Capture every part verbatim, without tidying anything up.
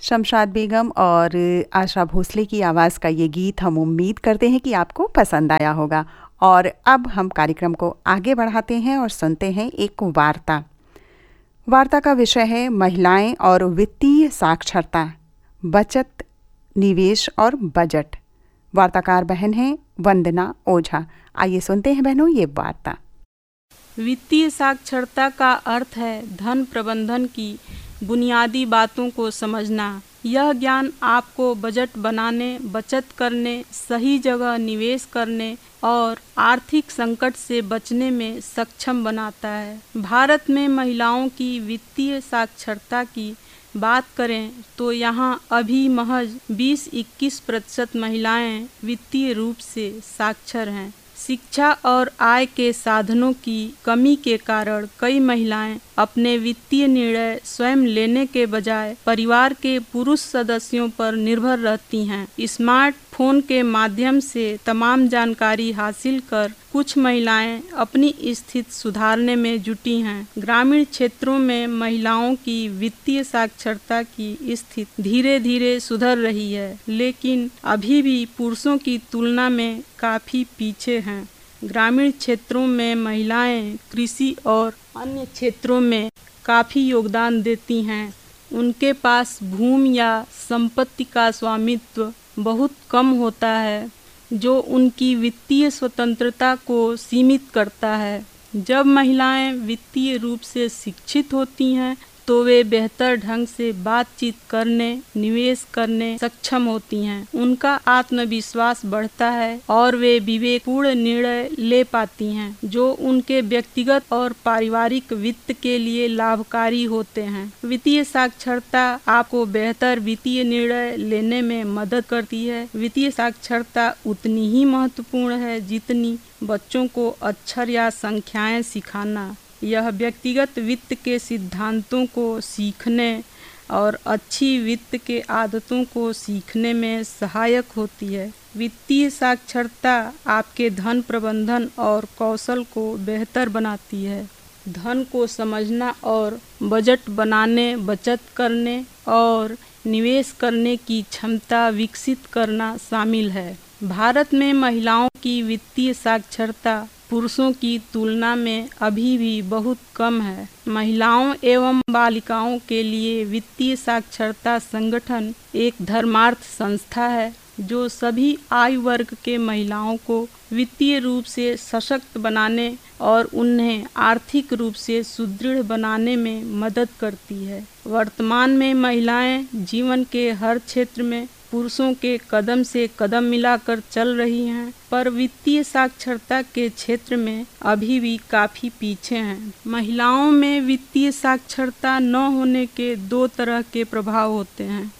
शमशाद बेगम और आशा भोसले की आवाज़ का ये गीत हम उम्मीद करते हैं कि आपको पसंद आया होगा। और अब हम कार्यक्रम को आगे बढ़ाते हैं और सुनते हैं एक वार्ता। वार्ता का विषय है महिलाएं और वित्तीय साक्षरता, बचत, निवेश और बजट। वार्ताकार बहन हैं वंदना ओझा। आइए सुनते हैं बहनों ये वार्ता। वित्तीय साक्षरता का अर्थ है धन प्रबंधन की बुनियादी बातों को समझना। यह ज्ञान आपको बजट बनाने, बचत करने, सही जगह निवेश करने और आर्थिक संकट से बचने में सक्षम बनाता है। भारत में महिलाओं की वित्तीय साक्षरता की बात करें तो यहाँ अभी महज बीस इक्कीस प्रतिशत महिलाएं वित्तीय रूप से साक्षर हैं। शिक्षा और आय के साधनों की कमी के कारण कई महिलाएं अपने वित्तीय निर्णय स्वयं लेने के बजाय परिवार के पुरुष सदस्यों पर निर्भर रहती हैं। स्मार्टफोन के माध्यम से तमाम जानकारी हासिल कर कुछ महिलाएं अपनी स्थिति सुधारने में जुटी हैं। ग्रामीण क्षेत्रों में महिलाओं की वित्तीय साक्षरता की स्थिति धीरे धीरे सुधर रही है, लेकिन अभी भी पुरुषों की तुलना में काफी पीछे हैं। ग्रामीण क्षेत्रों में महिलाएं कृषि और अन्य क्षेत्रों में काफी योगदान देती हैं। उनके पास भूमि या संपत्ति का स्वामित्व बहुत कम होता है, जो उनकी वित्तीय स्वतंत्रता को सीमित करता है। जब महिलाएं वित्तीय रूप से शिक्षित होती हैं तो वे बेहतर ढंग से बातचीत करने, निवेश करने सक्षम होती हैं। उनका आत्मविश्वास बढ़ता है और वे विवेकपूर्ण निर्णय ले पाती हैं, जो उनके व्यक्तिगत और पारिवारिक वित्त के लिए लाभकारी होते हैं। वित्तीय साक्षरता आपको बेहतर वित्तीय निर्णय लेने में मदद करती है। वित्तीय साक्षरता उतनी ही महत्वपूर्ण है जितनी बच्चों को अक्षर या संख्याएं सिखाना। यह व्यक्तिगत वित्त के सिद्धांतों को सीखने और अच्छी वित्त के आदतों को सीखने में सहायक होती है। वित्तीय साक्षरता आपके धन प्रबंधन और कौशल को बेहतर बनाती है। धन को समझना और बजट बनाने, बचत करने और निवेश करने की क्षमता विकसित करना शामिल है। भारत में महिलाओं की वित्तीय साक्षरता पुरुषों की तुलना में अभी भी बहुत कम है। महिलाओं एवं बालिकाओं के लिए वित्तीय साक्षरता संगठन एक धर्मार्थ संस्था है, जो सभी आयु वर्ग के महिलाओं को वित्तीय रूप से सशक्त बनाने और उन्हें आर्थिक रूप से सुदृढ़ बनाने में मदद करती है। वर्तमान में महिलाएं जीवन के हर क्षेत्र में पुरुषों के कदम से कदम मिलाकर चल रही हैं, पर वित्तीय साक्षरता के क्षेत्र में अभी भी काफी पीछे हैं। महिलाओं में वित्तीय साक्षरता न होने के दो तरह के प्रभाव होते हैं।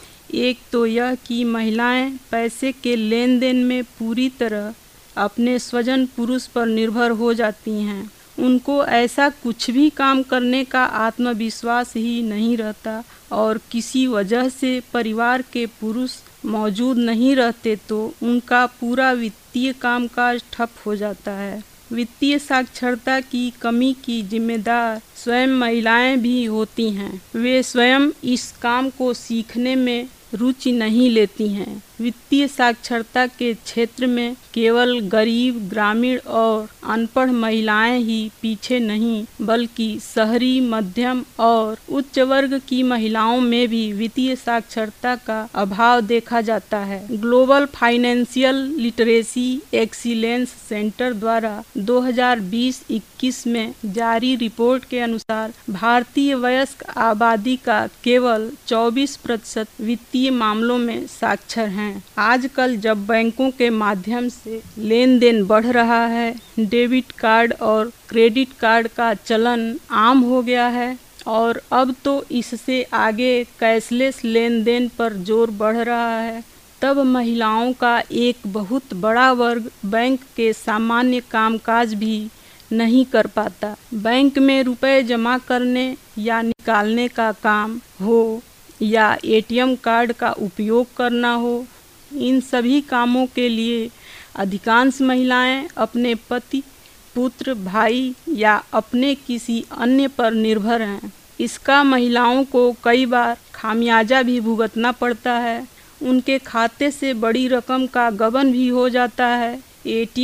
एक तो यह कि महिलाएं पैसे के लेन देन में पूरी तरह अपने स्वजन पुरुष पर निर्भर हो जाती हैं। उनको ऐसा कुछ भी काम करने का आत्मविश्वास ही नहीं रहता और किसी वजह से परिवार के पुरुष मौजूद नहीं रहते तो उनका पूरा वित्तीय कामकाज ठप हो जाता है। वित्तीय साक्षरता की कमी की जिम्मेदार स्वयं महिलाएं भी होती हैं। वे स्वयं इस काम को सीखने में रुचि नहीं लेती हैं। वित्तीय साक्षरता के क्षेत्र में केवल गरीब, ग्रामीण और अनपढ़ महिलाएं ही पीछे नहीं, बल्कि शहरी, मध्यम और उच्च वर्ग की महिलाओं में भी वित्तीय साक्षरता का अभाव देखा जाता है। Global financial literacy excellence centre द्वारा दो हज़ार बीस इक्कीस में जारी रिपोर्ट के अनुसार भारतीय वयस्क आबादी का केवल चौबीस प्रतिशत वित्तीय मामलों में साक्षर हैं। आजकल जब बैंकों के माध्यम से लेन देन बढ़ रहा है, डेबिट कार्ड और क्रेडिट कार्ड का चलन आम हो गया है और अब तो इससे आगे कैशलेस लेन देन पर जोर बढ़ रहा है, तब महिलाओं का एक बहुत बड़ा वर्ग बैंक के सामान्य कामकाज भी नहीं कर पाता। बैंक में रुपए जमा करने या निकालने का काम हो या एटीएम कार्ड का उपयोग करना हो, इन सभी कामों के लिए अधिकांश महिलाएं अपने पति, पुत्र, भाई या अपने किसी अन्य पर निर्भर हैं। इसका महिलाओं को कई बार खामियाजा भी भुगतना पड़ता है। उनके खाते से बड़ी रकम का गबन भी हो जाता है। एटीएम